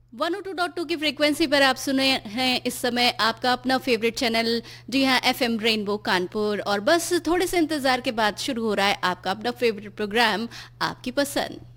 102.2 की फ्रीक्वेंसी पर आप सुने हैं इस समय आपका अपना फेवरेट चैनल। जी हाँ, एफएम रेनबो कानपुर। और बस थोड़े से इंतजार के बाद शुरू हो रहा है आपका अपना फेवरेट प्रोग्राम आपकी पसंद।